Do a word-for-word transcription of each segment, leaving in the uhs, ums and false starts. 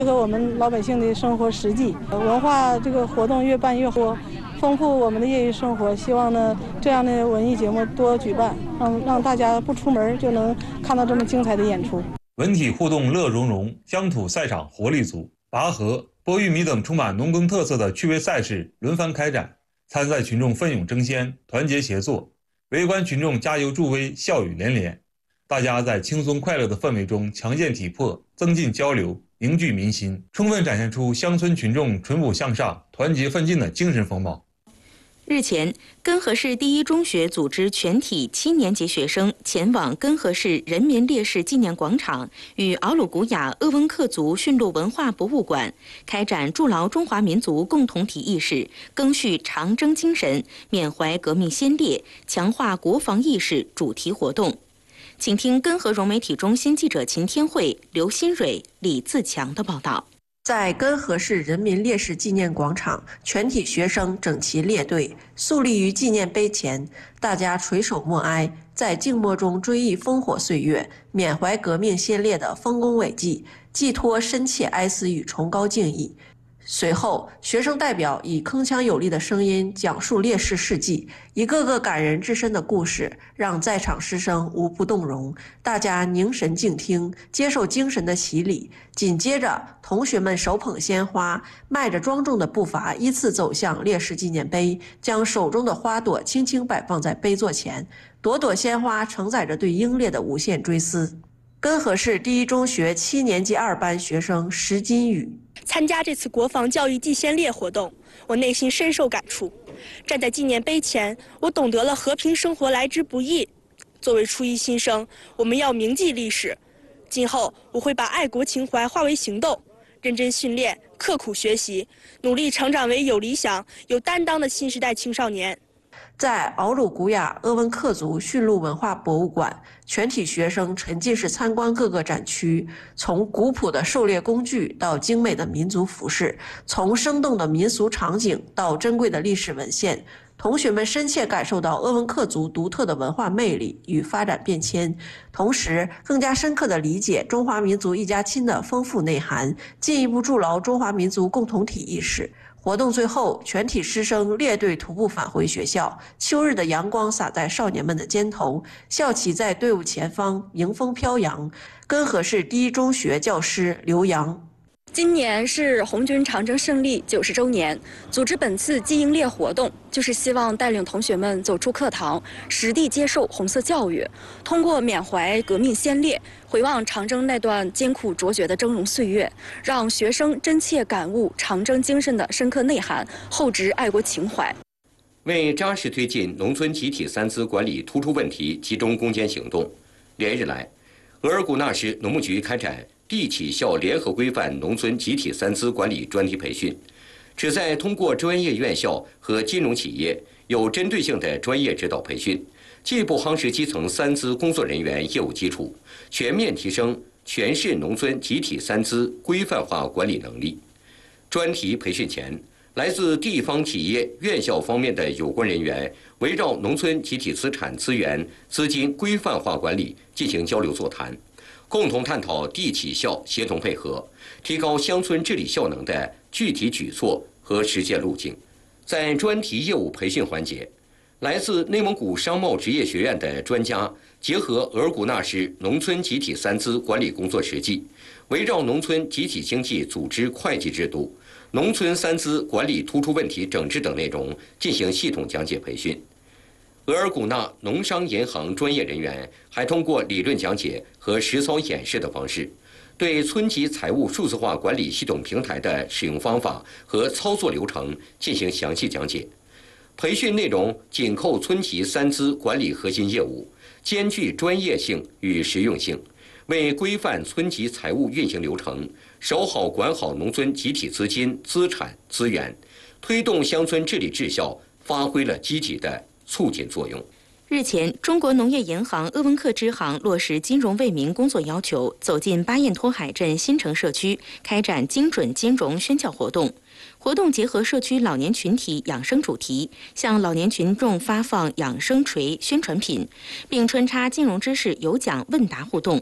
结合我们老百姓的生活实际，文化这个活动越办越多，丰富我们的业余生活。希望呢，这样的文艺节目多举办，让让大家不出门就能看到这么精彩的演出。 文体互动乐融融，乡土赛场活力足。拔河、播玉米等充满农耕特色的趣味赛事轮番开展，参赛群众奋勇争先，团结协作，围观群众加油助威，笑语连连。大家在轻松快乐的氛围中强健体魄，增进交流，凝聚民心，充分展现出乡村群众淳朴向上、团结奋进的精神风貌。 日前，根河市第一中学组织全体七年级学生前往根河市人民烈士纪念广场与敖鲁古雅鄂温克族驯鹿文化博物馆开展筑牢中华民族共同体意识、赓续长征精神、缅怀革命先烈、强化国防意识主题活动。请听根河融媒体中心记者秦天慧、刘新蕊、李自强的报道。 在根河市人民烈士纪念广场，全体学生整齐列队，肃立于纪念碑前，大家垂手默哀，在静默中追忆烽火岁月，缅怀革命先烈的丰功伟绩，寄托深切哀思与崇高敬意。随后，学生代表以铿锵有力的声音讲述烈士事迹，一个个感人至深的故事，让在场师生无不动容。大家凝神静听，接受精神的洗礼。紧接着，同学们手捧鲜花，迈着庄重的步伐，依次走向烈士纪念碑，将手中的花朵轻轻摆放在碑座前，朵朵鲜花承载着对英烈的无限追思。根河市第一中学七年级二班学生石金宇。 参加这次国防教育祭先烈活动，我内心深受感触。站在纪念碑前，我懂得了和平生活来之不易。作为初一新生，我们要铭记历史。今后我会把爱国情怀化为行动，认真训练，刻苦学习，努力成长为有理想、有担当的新时代青少年。 在敖鲁古雅鄂温克族驯鹿文化博物馆，全体学生沉浸式参观各个展区，从古朴的狩猎工具到精美的民族服饰，从生动的民俗场景到珍贵的历史文献，同学们深切感受到鄂温克族独特的文化魅力与发展变迁，同时更加深刻地理解中华民族一家亲的丰富内涵，进一步筑牢中华民族共同体意识。活动最后，全体师生列队徒步返回学校，秋日的阳光洒在少年们的肩头，校旗在队伍前方迎风飘扬。根河市第一中学教师刘洋。 今年是红军长征胜利九十周年，组织本次祭英烈活动，就是希望带领同学们走出课堂，实地接受红色教育，通过缅怀革命先烈，回望长征那段艰苦卓绝的峥嵘岁月，让学生真切感悟长征精神的深刻内涵，厚植爱国情怀。 为扎实推进农村集体三资管理突出问题集中攻坚行动，连日来，额尔古纳市农牧局开展地企校联合规范农村集体三资管理专题培训，旨在通过专业院校和金融企业有针对性的专业指导培训，进一步夯实基层三资工作人员业务基础，全面提升全市农村集体三资规范化管理能力。专题培训前，来自地方企业、院校方面的有关人员围绕农村集体资产资源、资金规范化管理进行交流座谈，共同探讨地企校协同配合、提高乡村治理效能的具体举措和实践路径。在专题业务培训环节，来自内蒙古商贸职业学院的专家结合额尔古纳市农村集体三资管理工作实际，围绕农村集体经济组织会计制度、农村三资管理突出问题整治等内容进行系统讲解培训。额尔古纳农商银行专业人员还通过理论讲解和实操演示的方式，对村级财务数字化管理系统平台的使用方法和操作流程进行详细讲解。培训内容紧扣村级三资管理核心业务，兼具专业性与实用性，为规范村级财务运行流程，守好管好农村集体资金、资产、资源，推动乡村治理治效发挥了积极的促进作用。 日前，中国农业银行鄂温克支行落实金融为民工作要求，走进巴彦托海镇新城社区，开展精准金融宣教活动。活动结合社区老年群体养生主题，向老年群众发放养生锤宣传品，并穿插金融知识有奖问答互动。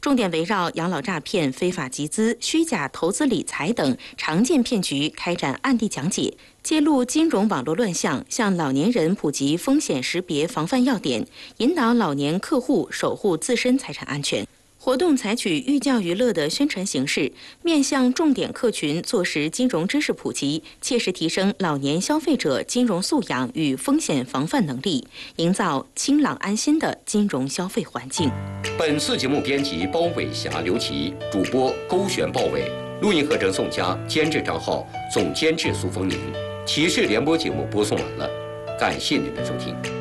重点围绕养老诈骗、非法集资、虚假投资理财等常见骗局开展案例讲解，揭露金融网络乱象，向老年人普及风险识别防范要点，引导老年客户守护自身财产安全。活动采取寓教于乐的宣传形式，面向重点客群做实金融知识普及，切实提升老年消费者金融素养与风险防范能力，营造清朗安心的金融消费环境。 本次节目编辑包伟霞、刘琦，主播勾选鲍伟，录音合成宋佳，监制张浩，总监制苏峰宁。骑士联播节目播送完了，感谢您的收听。